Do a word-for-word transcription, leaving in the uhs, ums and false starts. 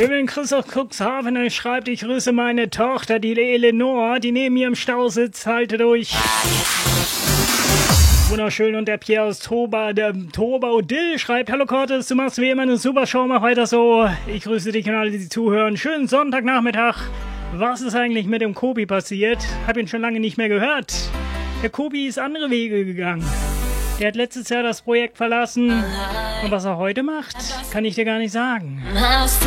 Wenn Chris aus Cuxhaven schreibt, ich grüße meine Tochter, die Eleanor, die neben mir im Stau sitzt, halte durch. Wunderschön. Und der Pierre aus Toba, der Toba Odil schreibt, hallo Cortes, du machst wie immer eine super Show, mach weiter so. Ich grüße dich und alle, die zuhören. Schönen Sonntagnachmittag. Was ist eigentlich mit dem Kobi passiert? Hab ihn schon lange nicht mehr gehört. Der Kobi ist andere Wege gegangen. Der hat letztes Jahr das Projekt verlassen. Und was er heute macht, kann ich dir gar nicht sagen.